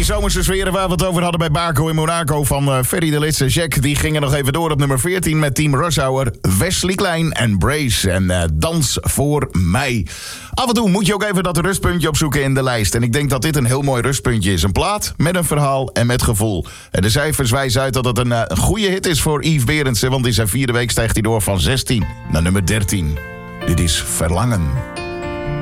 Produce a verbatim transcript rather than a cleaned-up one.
die zomerse sferen waar we het over hadden bij Baco in Monaco van uh, Ferry de Litse Jack, die gingen nog even door op nummer veertien met Team Rush Hour, Wesley Klein en Brace en uh, Dans voor mij. Af en toe moet je ook even dat rustpuntje opzoeken in de lijst. En ik denk dat dit een heel mooi rustpuntje is. Een plaat met een verhaal en met gevoel. En de cijfers wijzen uit dat het een uh, goede hit is voor Yves Berendsen, want in zijn vierde week stijgt hij door van zestien naar nummer dertien. Dit is Verlangen.